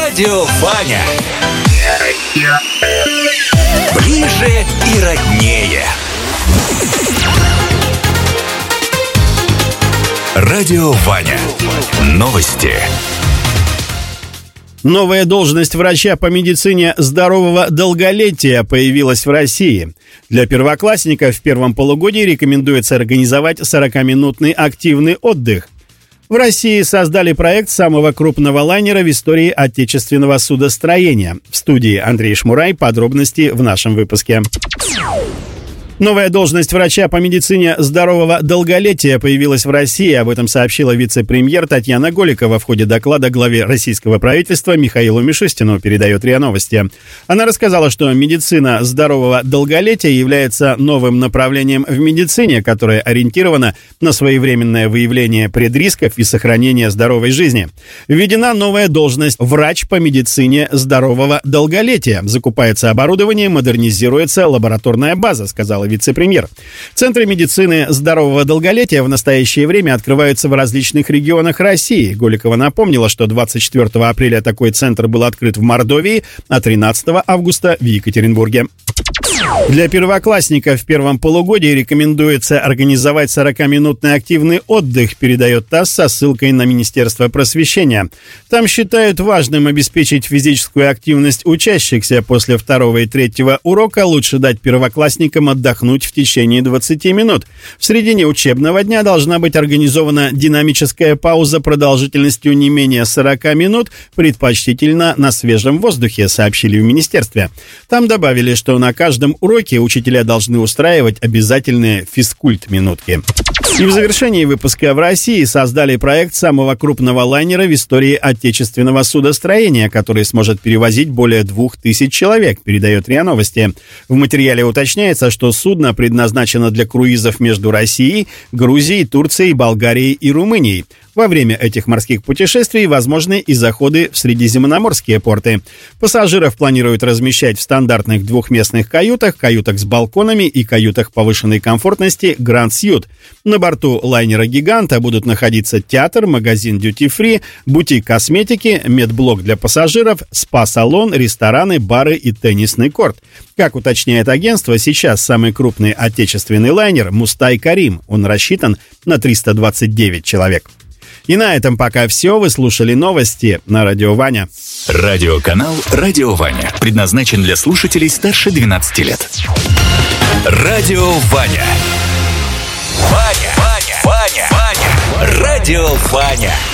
Радио Ваня. Ближе и роднее. Радио Ваня. Новости. Новая должность врача по медицине здорового долголетия появилась в России. Для первоклассников в первом полугодии рекомендуется организовать 40-минутный активный отдых. В России создали проект самого крупного лайнера в истории отечественного судостроения. В студии Андрей Шмурай. Подробности в нашем выпуске. Новая должность врача по медицине здорового долголетия появилась в России. Об этом сообщила вице-премьер Татьяна Голикова в ходе доклада главе российского правительства Михаилу Мишустину, передает РИА Новости. Она рассказала, что медицина здорового долголетия является новым направлением в медицине, которое ориентировано на своевременное выявление предрисков и сохранение здоровой жизни. Введена новая должность врач по медицине здорового долголетия. Закупается оборудование, модернизируется лабораторная база, сказала вице-премьер. Центры медицины здорового долголетия в настоящее время открываются в различных регионах России. Голикова напомнила, что 24 апреля такой центр был открыт в Мордовии, а 13 августа в Екатеринбурге. Для первоклассников в первом полугодии рекомендуется организовать 40-минутный активный отдых, передает ТАСС со ссылкой на Министерство просвещения. Там считают важным обеспечить физическую активность учащихся. После второго и третьего урока лучше дать первоклассникам отдохнуть в течение 20 минут. В середине учебного дня должна быть организована динамическая пауза продолжительностью не менее 40 минут, предпочтительно на свежем воздухе, сообщили в Министерстве. Там добавили, что на каждом уроке учителя должны устраивать обязательные физкульт-минутки. И в завершении выпуска: в России создали проект самого крупного лайнера в истории отечественного судостроения, который сможет перевозить более 2000 человек, передает РИА Новости. В материале уточняется, что судно предназначено для круизов между Россией, Грузией, Турцией, Болгарией и Румынией. Во время этих морских путешествий возможны и заходы в средиземноморские порты. Пассажиров планируют размещать в стандартных двухместных каютах, каютах с балконами и каютах повышенной комфортности Grand Suite. На борту лайнера-гиганта будут находиться театр, магазин duty-free, бутик косметики, медблок для пассажиров, спа-салон, рестораны, бары и теннисный корт. Как уточняет агентство, сейчас самый крупный отечественный лайнер «Мустай Карим». Он рассчитан на 329 человек. И на этом пока все. Вы слушали новости на Радио Ваня. Радиоканал «Радио Ваня» предназначен для слушателей старше 12 лет. Радио Ваня. Ваня. Радио Ваня.